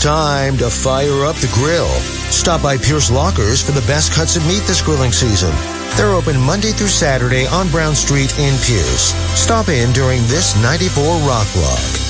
It's time to fire up the grill. Stop by Pierce Lockers for the best cuts of meat this grilling season. They're open Monday through Saturday on Brown Street in Pierce. Stop in during this 94 Rock Block.